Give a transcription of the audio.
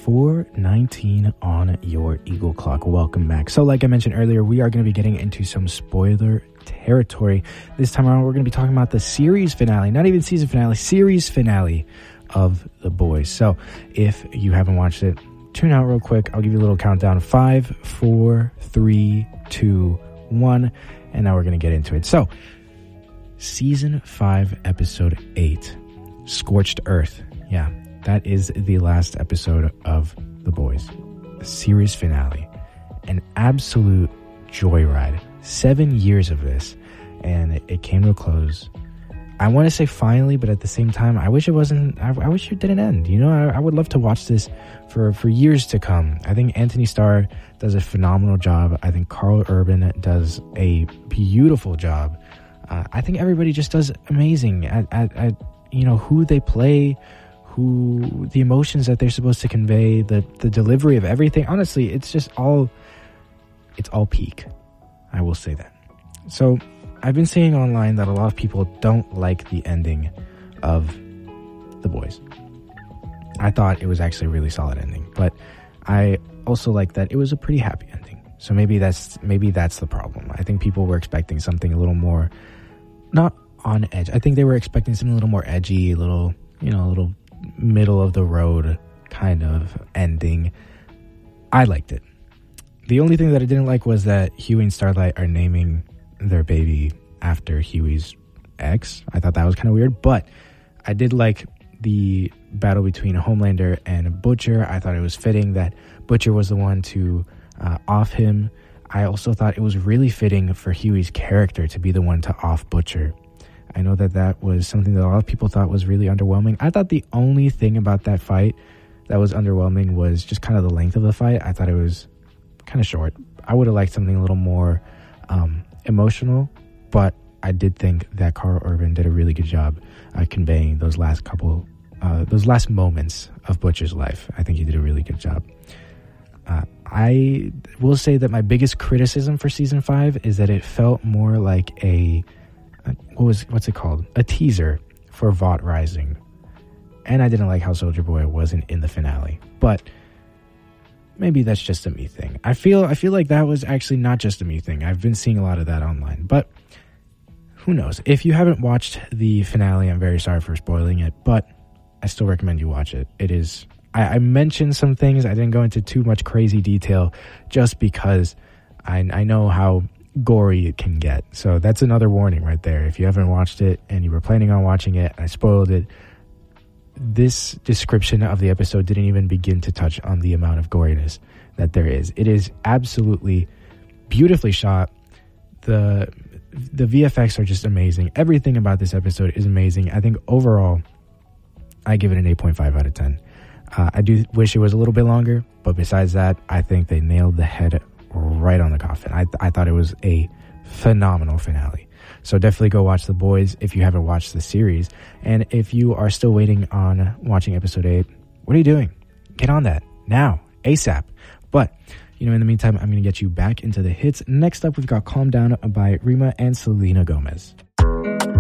4:19 on your Eagle Clock. Welcome back. So like I mentioned earlier, we are going to be getting into some spoiler territory. This time around, we're going to be talking about the series finale, not even season finale, series finale of The Boys. So if you haven't watched it, tune out real quick. I'll give you a little countdown. 5, 4, 3, 2, 1. And now we're going to get into it. So season 5, episode 8, Scorched Earth. Yeah, that is the last episode of The Boys. The series finale. An absolute joyride. 7 years of this. And it came to a close. I want to say finally, but at the same time, I wish it wasn't. I wish it didn't end. You know, I would love to watch this for years to come. I think Anthony Starr does a phenomenal job. I think Karl Urban does a beautiful job. I think everybody just does amazing at you know, who they play, who the emotions that they're supposed to convey, the delivery of everything. Honestly, it's all peak. I will say that. So I've been seeing online that a lot of people don't like the ending of The Boys. I thought it was actually a really solid ending, but I also like that it was a pretty happy ending. So maybe that's the problem. I think people were expecting something a little more, not on edge. I think they were expecting something a little more edgy, a little middle of the road kind of ending. I liked it. The only thing that I didn't like was that Hughie and Starlight are naming their baby after Huey's ex. I thought that was kind of weird, but I did like the battle between Homelander and Butcher. I thought it was fitting that Butcher was the one to off him. I also thought it was really fitting for Huey's character to be the one to off Butcher. I know that was something that a lot of people thought was really underwhelming. I thought the only thing about that fight that was underwhelming was just kind of the length of the fight. I thought it was kind of short. I would have liked something a little more emotional, but I did think that Karl Urban did a really good job conveying those last moments of Butcher's life. I think he did a really good job. I will say that my biggest criticism for season 5 is that it felt more like what's it called? A teaser for Vought Rising. And I didn't like how Soulja Boy wasn't in the finale, but maybe that's just a me thing. I feel like that was actually not just a me thing. I've been seeing a lot of that online, but who knows? If you haven't watched the finale, I'm very sorry for spoiling it, but I still recommend you watch it. It is, I mentioned some things. I didn't go into too much crazy detail just because I know how gory it can get. So that's another warning right there. If you haven't watched it and you were planning on watching it, I spoiled it. This description of the episode didn't even begin to touch on the amount of goriness that there is. It is absolutely beautifully shot. The VFX are just amazing. Everything about this episode is amazing. I think overall, I give it an 8.5 out of 10. I do wish it was a little bit longer, but besides that, I think they nailed the head right on the coffin. I thought it was a phenomenal finale. So definitely go watch The Boys if you haven't watched the series. And if you are still waiting on watching episode 8, what are you doing? Get on that now, ASAP. But, in the meantime, I'm going to get you back into the hits. Next up, we've got Calm Down by Rima and Selena Gomez.